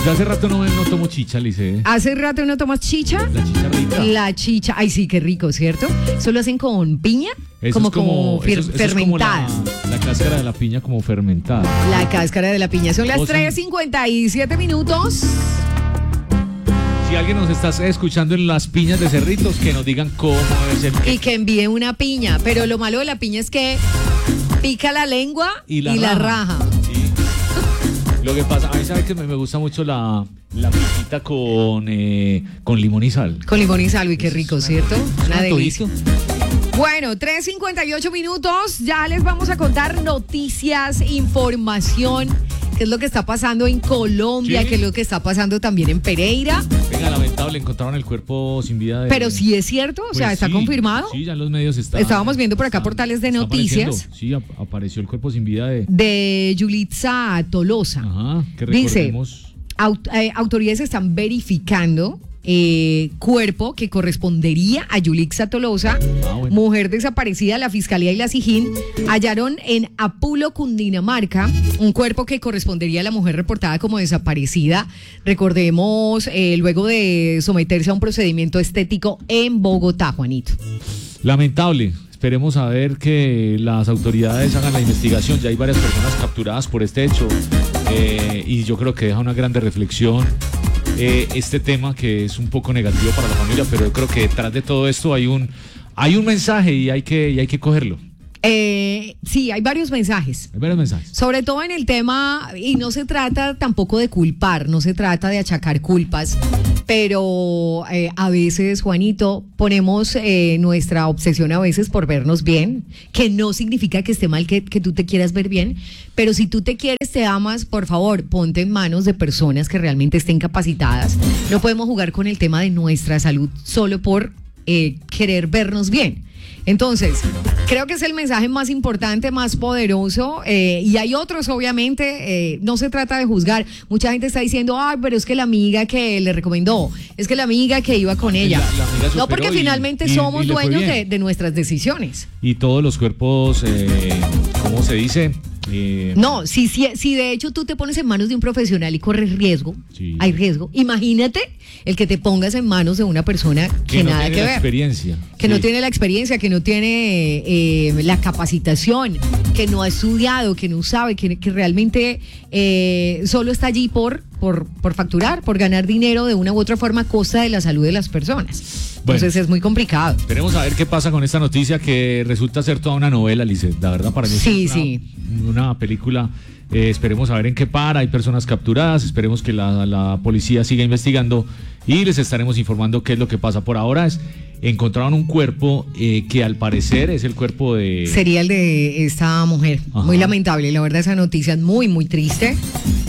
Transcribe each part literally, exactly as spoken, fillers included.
Usted hace rato no, no tomo chicha, Lice. ¿Hace rato no tomas chicha? La chicha rica. La chicha, ay sí, qué rico, ¿cierto? ¿Eso lo hacen con piña? Eso como es como, como fer- eso es- eso es fermentada. como la, la cáscara de la piña como fermentada. La cáscara de la piña. Son las O sea- tres cincuenta y siete minutos. Si alguien nos está escuchando en las piñas de Cerritos, que nos digan cómo debe ser. Y que envíe una piña. Pero lo malo de la piña es que pica la lengua y la, y la raja. Sí. Lo que pasa, a mí sabe que me, me gusta mucho la, la piñita con, eh, con limón y sal. Con limón y sal, y qué rico, ¿cierto? Una delicia. Antojito. Bueno, tres cincuenta y ocho minutos. Ya les vamos a contar noticias, información. ¿Qué es lo que está pasando en Colombia? Sí. ¿Qué es lo que está pasando también en Pereira? Venga, lamentable, encontraron el cuerpo sin vida de... Pero sí es cierto, o Pues sea, ¿está sí, confirmado? Sí, ya en los medios está. Estábamos viendo por acá está- portales de está noticias. apareciendo. Sí, ap- apareció el cuerpo sin vida de... De Yulitza Tolosa. Ajá, que Dice, recordemos... aut- eh, autoridades están verificando eh, cuerpo que correspondería a Yulitza Tolosa, Ah, bueno. mujer desaparecida. La Fiscalía y la SIJIN hallaron en Apulo, Cundinamarca, un cuerpo que correspondería a la mujer reportada como desaparecida. Recordemos, eh, luego de someterse a un procedimiento estético en Bogotá, Juanito. Lamentable. Esperemos a ver que las autoridades hagan la investigación. Ya hay varias personas capturadas por este hecho eh, y yo creo que deja una grande reflexión eh, este tema, que es un poco negativo para la familia, pero yo creo que detrás de todo esto hay un hay un mensaje y hay que y hay que cogerlo. Eh, sí, hay varios mensajes. Hay varios mensajes. Sobre todo en el tema, y no se trata tampoco de culpar, no se trata de achacar culpas, pero eh, a veces, Juanito, ponemos eh, nuestra obsesión a veces por vernos bien, que no significa que esté mal que, que tú te quieras ver bien, pero si tú te quieres, te amas, por favor, ponte en manos de personas que realmente estén capacitadas. No podemos jugar con el tema de nuestra salud solo por eh, querer vernos bien. Entonces, creo que es el mensaje más importante, más poderoso, eh, y hay otros, obviamente. Eh, no se trata de juzgar. Mucha gente está diciendo, ay, pero es que la amiga que le recomendó, es que la amiga que iba con ella. La- la amiga No, porque superó y- finalmente y- somos y le fue dueños bien. de, de nuestras decisiones. Y todos los cuerpos, eh, ¿cómo se dice? Eh, No, si, si, si de hecho tú te pones en manos de un profesional y corres riesgo, Sí. hay riesgo. Imagínate el que te pongas en manos de una persona que, que no nada tiene que la ver. experiencia. Que no Sí. tiene la experiencia, que no tiene eh, la capacitación, que no ha estudiado, que no sabe, que, que realmente eh, solo está allí por, por, por facturar, por ganar dinero de una u otra forma a costa de la salud de las personas. Bueno. Entonces es muy complicado. Esperemos a ver qué pasa con esta noticia, que resulta ser toda una novela, Lice. La verdad, para mí Sí, es una, sí. una película. Eh, esperemos a ver en qué para. Hay personas capturadas. Esperemos que la, la policía siga investigando y les estaremos informando qué es lo que pasa. Por ahora es encontraron un cuerpo eh, que al parecer es el cuerpo de... Sería el de esta mujer. Ajá. Muy lamentable, la verdad esa noticia es muy, muy triste.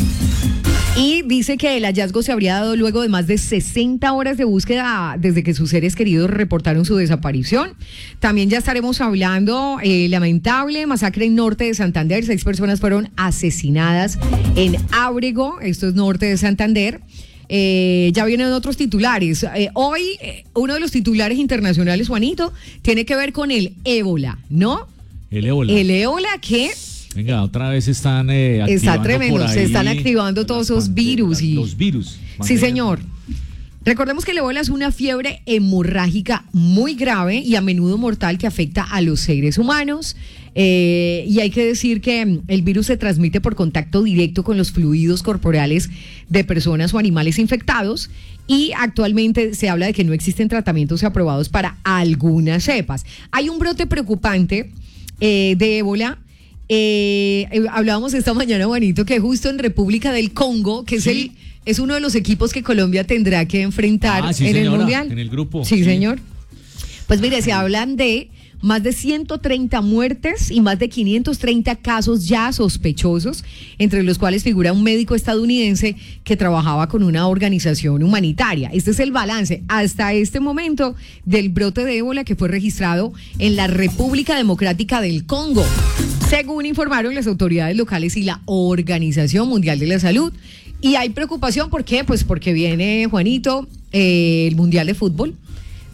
Y dice que el hallazgo se habría dado luego de más de sesenta horas de búsqueda desde que sus seres queridos reportaron su desaparición. También ya estaremos hablando, eh, lamentable, masacre en norte de Santander. Seis personas fueron asesinadas en Ábrego, esto es norte de Santander. Eh, ya vienen otros titulares. Eh, hoy, eh, uno de los titulares internacionales, Juanito, tiene que ver con el ébola, ¿no? El ébola. El ébola que... Venga, otra vez están eh, activando Está tremendo, por se ahí están activando todos las esos virus y- Los virus. Sí, Mantengan- señor. Recordemos que el ébola es una fiebre hemorrágica muy grave y a menudo mortal que afecta a los seres humanos. Eh, y hay que decir que mm, el virus se transmite por contacto directo con los fluidos corporales de personas o animales infectados. Y actualmente se habla de que no existen tratamientos aprobados para algunas cepas. Hay un brote preocupante eh, de ébola. Eh, eh, hablábamos esta mañana, Juanito, que justo en República del Congo, que es Sí. el es uno de los equipos que Colombia tendrá que enfrentar Ah, sí, en señora, el Mundial. en el grupo, Sí, sí. señor. Pues mire, se hablan de más de ciento treinta muertes y más de quinientos treinta casos ya sospechosos, entre los cuales figura un médico estadounidense que trabajaba con una organización humanitaria. Este es el balance hasta este momento del brote de ébola que fue registrado en la República Democrática del Congo, según informaron las autoridades locales y la Organización Mundial de la Salud. Y hay preocupación, ¿por qué? Pues porque viene, Juanito, eh, el Mundial de Fútbol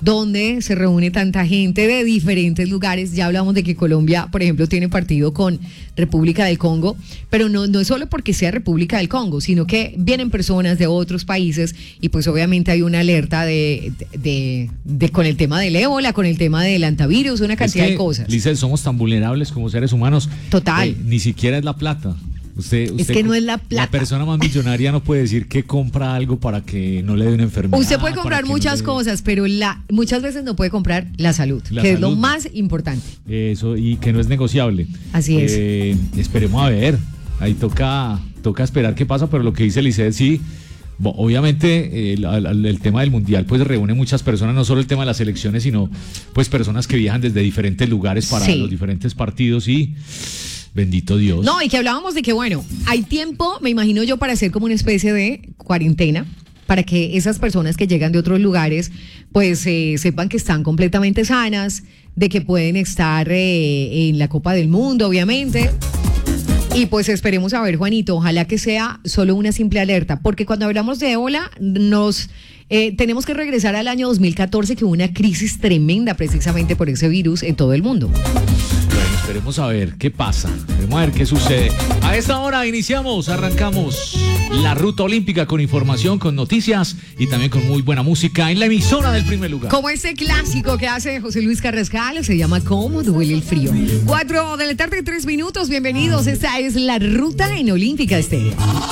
donde se reúne tanta gente de diferentes lugares. Ya hablamos de que Colombia, por ejemplo, tiene partido con República del Congo, pero no, no es solo porque sea República del Congo, sino que vienen personas de otros países y pues obviamente hay una alerta de, de, de, de con el tema del ébola, con el tema del antivirus, una cantidad es que, de cosas. Lizeth, somos tan vulnerables como seres humanos. Total. Eh, ni siquiera es la plata. Usted, usted, es que no es la plata. La persona más millonaria no puede decir que compra algo para que no le dé una enfermedad. Usted puede comprar muchas dé... cosas, pero la, muchas veces no puede comprar la salud, la que salud, es lo más importante. Eso, y que no es negociable. Así es. Eh, esperemos a ver. Ahí toca, toca esperar qué pasa, pero lo que dice Lizeth, sí. Bueno, obviamente el, el, el tema del mundial pues reúne muchas personas, no solo el tema de las elecciones, sino pues personas que viajan desde diferentes lugares para sí. los diferentes partidos y... Bendito Dios. No, y que hablábamos de que, bueno, hay tiempo, me imagino yo, para hacer como una especie de cuarentena, para que esas personas que llegan de otros lugares, pues eh, sepan que están completamente sanas, de que pueden estar eh, en la Copa del Mundo, obviamente. Y pues esperemos a ver, Juanito, ojalá que sea solo una simple alerta, porque cuando hablamos de ébola, nos... Eh, tenemos que regresar al año dos mil catorce, que hubo una crisis tremenda precisamente por ese virus en todo el mundo. Bueno, esperemos a ver qué pasa, esperemos a ver qué sucede. A esta hora iniciamos, arrancamos la ruta olímpica con información, con noticias y también con muy buena música en la emisora del primer lugar. Como ese clásico que hace José Luis Carrascal, se llama ¿Cómo duele el frío? Cuatro de la tarde, tres minutos, bienvenidos, esta es la ruta en Olímpica Estéreo.